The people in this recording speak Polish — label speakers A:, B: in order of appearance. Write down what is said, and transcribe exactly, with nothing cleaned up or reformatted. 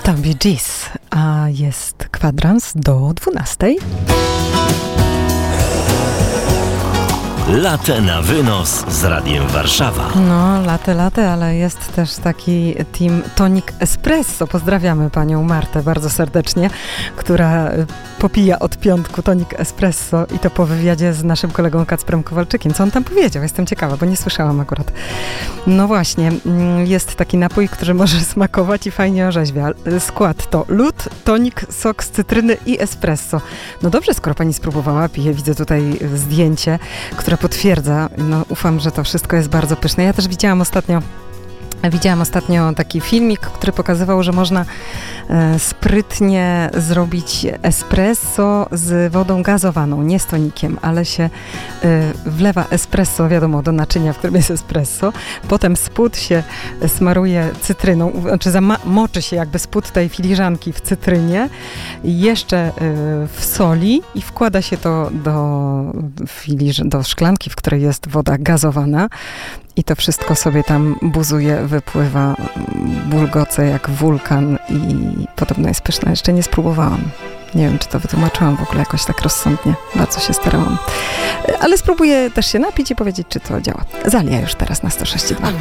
A: To Bee Gees, a jest kwadrans do dwunastej.
B: Latte na wynos z Radiem Warszawa.
A: No, latte, latte, ale jest też taki team Tonic Espresso. Pozdrawiamy panią Martę bardzo serdecznie, która popija od piątku Tonic Espresso i to po wywiadzie z naszym kolegą Kacprem Kowalczykiem. Co on tam powiedział? Jestem ciekawa, bo nie słyszałam akurat. No właśnie, jest taki napój, który może smakować i fajnie orzeźwia. Skład to lód, tonik, sok z cytryny i espresso. No dobrze, skoro pani spróbowała, pije, widzę tutaj zdjęcie, które potwierdza. No ufam, że to wszystko jest bardzo pyszne. Ja też widziałam ostatnio Widziałam ostatnio taki filmik, który pokazywał, że można e, sprytnie zrobić espresso z wodą gazowaną, nie z tonikiem, ale się e, wlewa espresso, wiadomo, do naczynia, w którym jest espresso. Potem spód się smaruje cytryną, znaczy zamoczy się jakby spód tej filiżanki w cytrynie, jeszcze e, w soli i wkłada się to do, filiż- do szklanki, w której jest woda gazowana. I to wszystko sobie tam buzuje, wypływa, bulgoce jak wulkan i podobno jest pyszne. Jeszcze nie spróbowałam. Nie wiem, czy to wytłumaczyłam w ogóle jakoś tak rozsądnie. Bardzo się starałam. Ale spróbuję też się napić i powiedzieć, czy to działa. Zalia już teraz na sto sześć i dwa.